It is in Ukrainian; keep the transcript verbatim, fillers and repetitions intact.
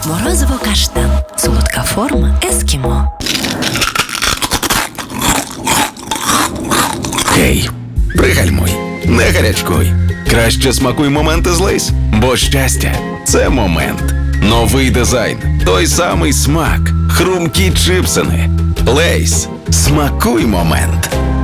Морозиво каштан. Солодка форма ескімо. Гей, пригальмуй, не гарячкуй. Краще смакуй моменти з Лейс, бо щастя – це момент. Новий дизайн, той самий смак, хрумкі чипсини. Лейс. Смакуй момент.